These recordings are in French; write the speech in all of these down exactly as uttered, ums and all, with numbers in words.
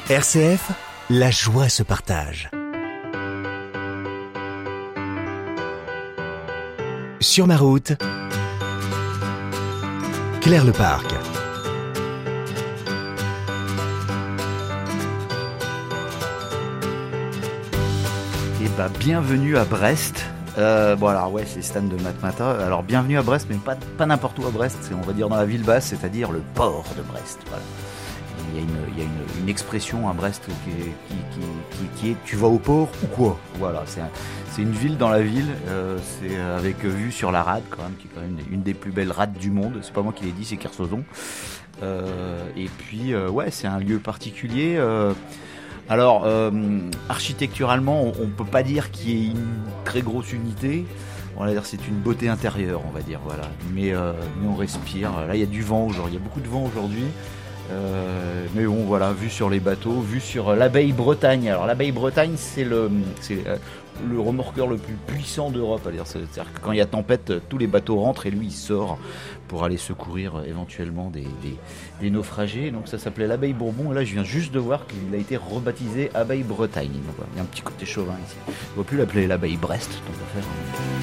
R C F, la joie se partage. Sur ma route, Claire Leparc. Et bah bienvenue à Brest. Euh, bon alors ouais, c'est Stan de Matmata. Alors bienvenue à Brest, mais pas, pas n'importe où à Brest. C'est, on va dire dans la ville basse, c'est-à-dire le port de Brest. Voilà. Il y a une, il y a une, une expression à Brest qui est, qui, qui, qui, qui est tu vas au port ou quoi. Voilà, c'est, un, c'est une ville dans la ville. Euh, c'est avec vue sur la rade quand même, qui est quand même une, une des plus belles rades du monde. C'est pas moi qui l'ai dit, c'est Kersozon. Euh, et puis euh, ouais, c'est un lieu particulier. Euh, Alors, euh, architecturalement, on ne peut pas dire qu'il y ait une très grosse unité. On va dire c'est une beauté intérieure, on va dire, voilà. Mais, euh, mais on respire. Là, il y a du vent aujourd'hui. Il y a beaucoup de vent aujourd'hui. Euh, mais bon, voilà, vue sur les bateaux, vue sur l'Abeille Bretagne. Alors, l'Abeille Bretagne, c'est le, c'est le remorqueur le plus puissant d'Europe. C'est-à-dire que quand il y a tempête, tous les bateaux rentrent et lui, il sort pour aller secourir éventuellement des, des, des naufragés. Donc ça s'appelait l'Abeille Bourbon. Et là, je viens juste de voir qu'il a été rebaptisé Abeille Bretagne. Donc, voilà, il y a un petit côté chauvin ici. On ne va plus l'appeler l'Abeille Brest, tant qu'à faire.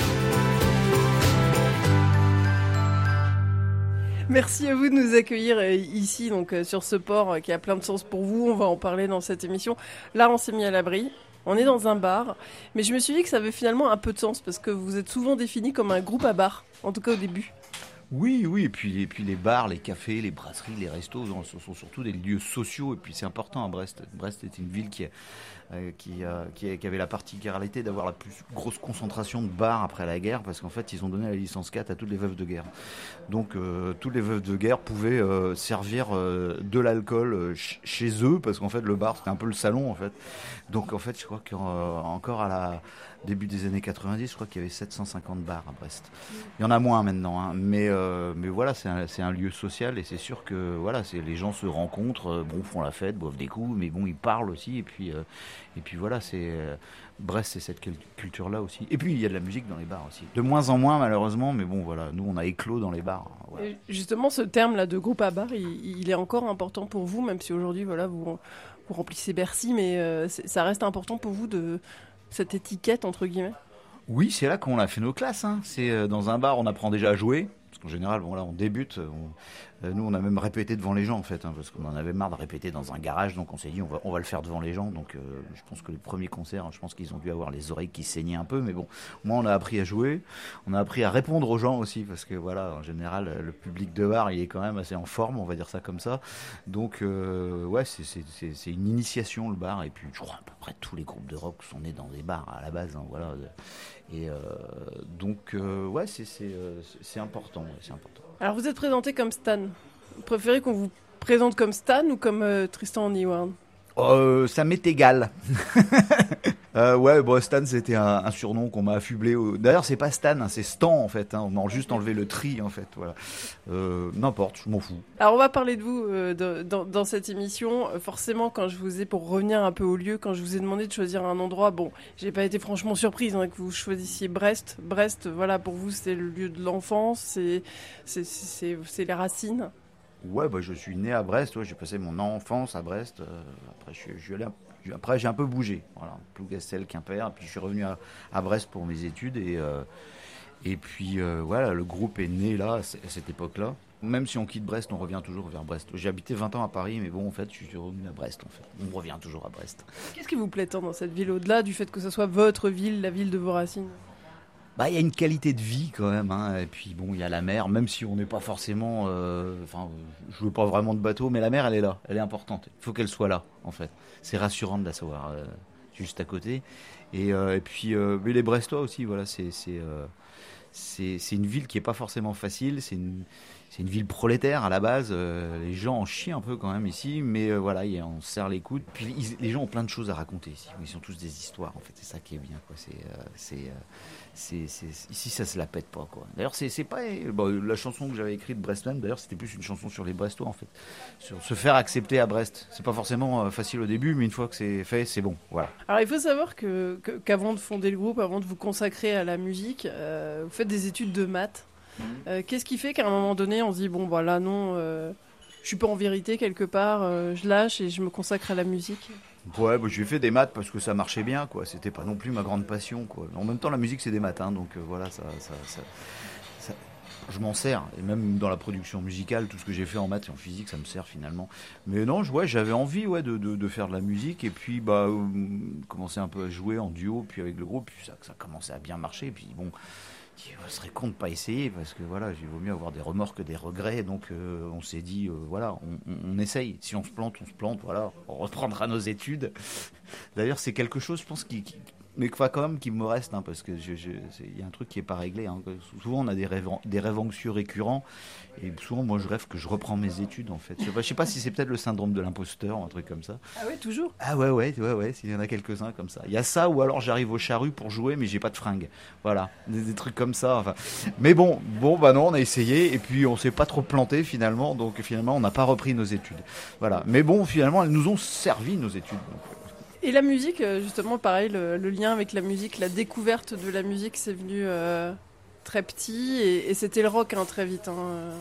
Merci à vous de nous accueillir ici, donc sur ce port qui a plein de sens pour vous. On va en parler dans cette émission. Là, on s'est mis à l'abri. On est dans un bar. Mais je me suis dit que ça avait finalement un peu de sens parce que vous êtes souvent défini comme un groupe à bar, en tout cas au début. Oui, oui, et puis, et puis les bars, les cafés, les brasseries, les restos sont, sont surtout des lieux sociaux. Et puis c'est important à Brest. Brest est une ville qui, euh, qui, euh, qui, qui avait la particularité d'avoir la plus grosse concentration de bars après la guerre, parce qu'en fait, ils ont donné la licence quatre à toutes les veuves de guerre. Donc, euh, toutes les veuves de guerre pouvaient euh, servir euh, de l'alcool euh, ch- chez eux, parce qu'en fait, le bar, c'était un peu le salon, en fait. Donc, en fait, je crois qu'encore à la début des années quatre-vingt-dix, je crois qu'il y avait sept cent cinquante bars à Brest. Il y en a moins maintenant, hein, mais, euh, mais voilà, c'est un, c'est un lieu social et c'est sûr que voilà, c'est, les gens se rencontrent, euh, bon, font la fête, boivent des coups, mais bon, ils parlent aussi. Et puis, euh, et puis voilà, c'est, euh, Brest, c'est cette culture-là aussi. Et puis, il y a de la musique dans les bars aussi. De moins en moins, malheureusement, mais bon, voilà, nous, on a éclos dans les bars. Hein, voilà. Et justement, ce terme-là de groupe à bar, il, il est encore important pour vous, même si aujourd'hui, voilà, vous, vous remplissez Bercy, mais euh, ça reste important pour vous de cette étiquette, entre guillemets? Oui, c'est là qu'on a fait nos classes. Hein. C'est euh, dans un bar, on apprend déjà à jouer. Parce qu'en général, bon, là, on débute. On, euh, nous, on a même répété devant les gens, en fait, hein, parce qu'on en avait marre de répéter dans un garage. Donc, on s'est dit, on va, on va le faire devant les gens. Donc, euh, je pense que les premiers concerts, je pense qu'ils ont dû avoir les oreilles qui saignaient un peu. Mais bon, moi, on a appris à jouer. On a appris à répondre aux gens aussi, parce que voilà, en général, le public de bar, il est quand même assez en forme, on va dire ça comme ça. Donc, euh, ouais, c'est, c'est, c'est, c'est une initiation, le bar. Et puis, je crois à peu près tous les groupes de rock sont nés dans des bars à la base. Hein, voilà. Et euh, donc, euh, ouais, c'est, c'est, euh, c'est important, ouais, c'est important. Alors, vous êtes présenté comme Stan. Vous préférez qu'on vous présente comme Stan ou comme euh, Tristan Hayward? Euh, ça m'est égal. euh, ouais, bon, Stan, c'était un, un surnom qu'on m'a affublé. Au... D'ailleurs, c'est pas Stan, hein, c'est Stan en fait. Hein. On m'a juste enlevé le tri en fait. Voilà. Euh, n'importe, je m'en fous. Alors, on va parler de vous euh, de, dans, dans cette émission. Forcément, quand je vous ai, pour revenir un peu au lieu, quand je vous ai demandé de choisir un endroit, bon, j'ai pas été franchement surprise hein, que vous choisissiez Brest. Brest, voilà, pour vous, c'est le lieu de l'enfance, c'est, c'est, c'est, c'est les racines. Ouais, bah, je suis né à Brest, ouais, j'ai passé mon enfance à Brest. Euh, après, je, je suis allé, après, j'ai un peu bougé. Voilà, Plougastel, Quimper, puis je suis revenu à, à Brest pour mes études. Et, euh, et puis, euh, voilà, le groupe est né là, à cette époque-là. Même si on quitte Brest, on revient toujours vers Brest. J'ai habité vingt ans à Paris, mais bon, en fait, je suis revenu à Brest, en fait. On revient toujours à Brest. Qu'est-ce qui vous plaît tant dans cette ville, au-delà du fait que ce soit votre ville, la ville de vos racines? Bah, il y a une qualité de vie quand même, hein. Et puis bon, il y a la mer, même si on n'est pas forcément, enfin, euh, je veux pas vraiment de bateau, mais la mer, elle est là, elle est importante. Il faut qu'elle soit là, en fait. C'est rassurant de la savoir euh, juste à côté. Et, euh, et puis, euh, mais les Brestois aussi, voilà, c'est, c'est, euh, c'est, c'est une ville qui est pas forcément facile. C'est une, c'est une ville prolétaire à la base. Euh, les gens en chient un peu quand même ici, mais euh, voilà, y a, on serre les coudes. Puis ils, les gens ont plein de choses à raconter ici. Ils ont tous des histoires, en fait. C'est ça qui est bien, quoi. C'est, euh, c'est euh, C'est, c'est, ici, ça se la pète pas, quoi. D'ailleurs, c'est, c'est pas bon, la chanson que j'avais écrite Brestman. D'ailleurs, c'était plus une chanson sur les Brestois, en fait, sur se faire accepter à Brest. C'est pas forcément euh, facile au début, mais une fois que c'est fait, c'est bon. Voilà. Alors, il faut savoir que, que qu'avant de fonder le groupe, avant de vous consacrer à la musique, euh, vous faites des études de maths. Mmh. Euh, qu'est-ce qui fait qu'à un moment donné, on se dit bon, bah là, non, euh, je suis pas en vérité quelque part, euh, je lâche et je me consacre à la musique. Ouais, bah, j'ai fait des maths parce que ça marchait bien, quoi. C'était pas non plus ma grande passion, quoi. En même temps, la musique, c'est des maths, hein, donc euh, voilà, ça, ça, ça, ça- je m'en sers. Et même dans la production musicale, tout ce que j'ai fait en maths et en physique, ça me sert finalement. Mais non, je- ouais, j'avais envie, ouais, de, de, de faire de la musique et puis bah euh, commencer un peu à jouer en duo, puis avec le groupe, puis ça, ça commençait à bien marcher. Et puis bon, je serais con de pas essayer parce que voilà, il vaut mieux avoir des remords que des regrets. Donc euh, on s'est dit, euh, voilà, on, on- on essaye. Si on se plante, on se plante. Voilà, on reprendra nos études. D'ailleurs, c'est quelque chose, je pense, qui, qui- mais enfin, quand même, qui me reste, hein, parce que je- je- c'est- il y a un truc qui est pas réglé. Hein. Souvent, on a des rêves, des rêves anxieux récurrents, et souvent, moi, je rêve que je reprends mes études, en fait. Je sais pas, je sais pas si c'est peut-être le syndrome de l'imposteur, un truc comme ça. Ah ouais, toujours. Ah ouais, ouais, ouais, ouais, s'il y en a quelques-uns comme ça. Il y a ça, ou alors j'arrive au charru pour jouer, mais j'ai pas de fringues. Voilà, des, des trucs comme ça. Enfin, mais bon, bon, bah non, on a essayé, et puis on s'est pas trop planté finalement, donc finalement, on n'a pas repris nos études. Voilà. Mais bon, finalement, elles nous ont servi nos études. Donc, Et la musique, euh, justement, pareil, le, le lien avec la musique, la découverte de la musique, c'est venu euh, très petit et, et c'était le rock hein, très vite. Hein. euh.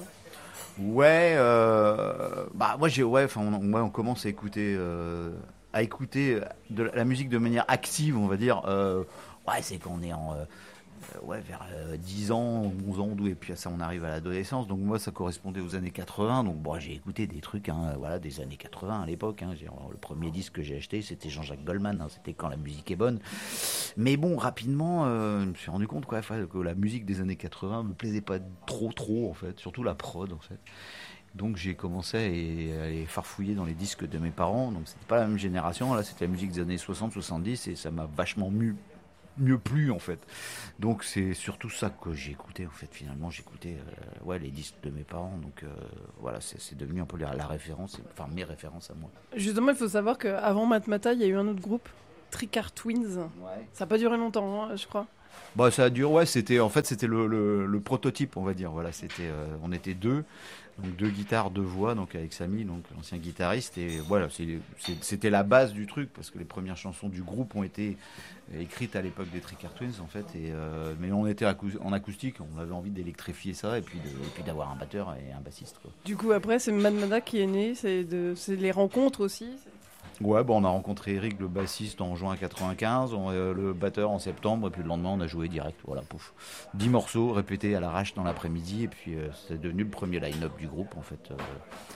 ouais, euh, bah moi j'ai, ouais, enfin, on, ouais, on commence à écouter, euh, à écouter de la, la musique de manière active, on va dire. Euh, ouais, c'est quand on est en, euh, euh, ouais, vers euh, dix ans, onze ans, d'où, et puis ça, on arrive à l'adolescence. Donc moi, ça correspondait aux années quatre-vingts. Donc bon, j'ai écouté des trucs, hein, voilà, des années quatre-vingts à l'époque. Hein. J'ai- le premier disque que j'ai acheté, c'était Jean-Jacques Goldman. Hein, c'était Quand la musique est bonne. Mais bon, rapidement, euh, je me suis rendu compte quoi, enfin, que la musique des années quatre-vingts me plaisait pas trop, trop en fait, surtout la prod en fait. Donc j'ai commencé à aller à aller farfouiller dans les disques de mes parents. Donc c'était pas la même génération. Là, c'était la musique des années soixante soixante-dix et ça m'a vachement mu- mieux plu en fait. Donc c'est surtout ça que j'ai écouté en fait. Finalement, j'écoutais euh, ouais les disques de mes parents. Donc euh, voilà, c'est c'est devenu un peu la, la référence, enfin mes références à moi. Justement, il faut savoir qu'avant Matmata, il y a eu un autre groupe, Tricard Twins. Ouais. Ça n'a pas duré longtemps, hein, je crois. Bah ça a duré, ouais, c'était en fait c'était le, le, le prototype on va dire. Voilà, c'était euh, on était deux, donc deux guitares, deux voix, donc avec Samy, donc l'ancien guitariste et voilà, c'est- c'est- c'était la base du truc parce que les premières chansons du groupe ont été écrites à l'époque des Tricard Twins en fait et euh, mais on était acou- en acoustique, on avait envie d'électrifier ça et puis de- et puis d'avoir un batteur et un bassiste quoi. Du coup, après, c'est Matmata qui est né, c'est de, c'est les rencontres aussi. Ouais, bon, on a rencontré Eric, le bassiste, en juin quatre-vingt-quinze, on- euh, le batteur en septembre, et puis le lendemain, on a joué direct. Voilà, pouf. Dix morceaux répétés à l'arrache dans l'après-midi, et puis euh, c'est devenu le premier line-up du groupe, en fait. euh,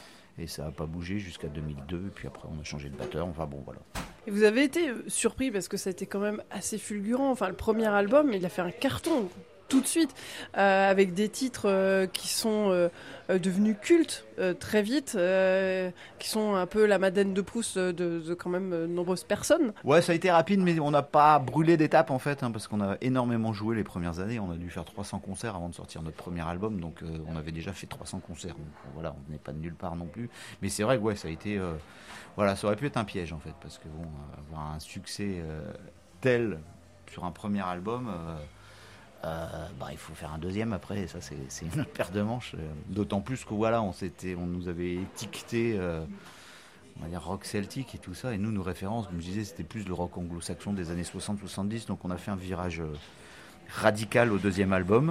et ça n'a pas bougé jusqu'à deux mille deux, et puis après, on a changé de batteur. Enfin bon, voilà. Et vous avez été euh, surpris parce que ça a été quand même assez fulgurant. Enfin, le premier album, il a fait un carton tout de suite, euh, avec des titres euh, qui sont euh, euh, devenus cultes euh, très vite, euh, qui sont un peu la Madeleine de Proust de, de quand même euh, nombreuses personnes. Ouais, ça a été rapide, mais on n'a pas brûlé d'étapes, en fait, hein, parce qu'on a énormément joué les premières années. On a dû faire trois cents concerts avant de sortir notre premier album, donc euh, on avait déjà fait trois cents concerts. Donc voilà, on n'est pas de nulle part non plus. Mais c'est vrai que ouais, ça a été... euh, voilà, ça aurait pu être un piège, en fait, parce que bon, euh, avoir un succès euh, tel sur un premier album... euh, Euh, bah, il faut faire un deuxième après, et ça c'est, c'est une autre paire de manches. euh, D'autant plus que voilà, on, s'était, on nous avait étiqueté, euh, on va dire rock celtique et tout ça, et nous, nos références, comme je disais, c'était plus le rock anglo-saxon des années soixante soixante-dix, donc on a fait un virage euh, radical au deuxième album.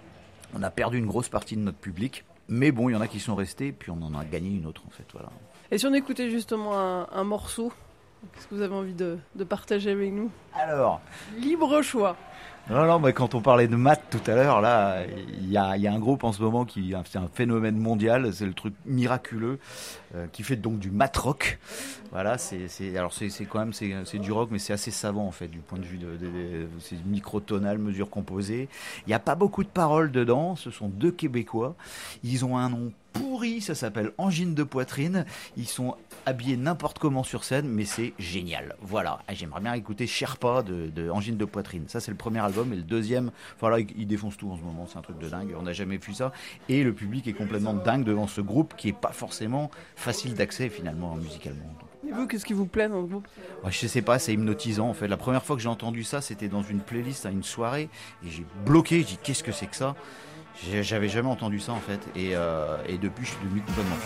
On a perdu une grosse partie de notre public, mais bon, il y en a qui sont restés, puis on en a gagné une autre en fait. Voilà. Et si on écoutait justement un, un morceau, qu'est-ce que vous avez envie de, de partager avec nous? Alors, Libre choix. non, non, mais quand on parlait de maths tout à l'heure, là, il y a, il y a un groupe en ce moment qui, c'est un phénomène mondial, c'est le truc miraculeux, euh, qui fait donc du math rock. Voilà, c'est, c'est, alors c'est, c'est quand même, c'est, c'est du rock, mais c'est assez savant en fait, du point de vue de, de, de c'est microtonal, mesures composées. Il n'y a pas beaucoup de paroles dedans. Ce sont deux Québécois. Ils ont un nom pourri, ça s'appelle Angine de poitrine. Ils sont habillés n'importe comment sur scène, mais c'est génial. Voilà, et j'aimerais bien écouter Sherpa de, de Angine de poitrine. Ça, c'est le premier album, et le deuxième, voilà, ils il défoncent tout en ce moment. C'est un truc de dingue. On n'a jamais vu ça, et le public est complètement dingue devant ce groupe qui est pas forcément facile d'accès finalement musicalement. Donc, Et vous, qu'est-ce qui vous plaît dans ce groupe? ouais, je sais pas, c'est hypnotisant en fait. La première fois que j'ai entendu ça, c'était dans une playlist à une soirée, et j'ai bloqué. J'ai dit qu'est-ce que c'est que ça? J'avais jamais entendu ça en fait, et, euh, et depuis, je suis devenu complètement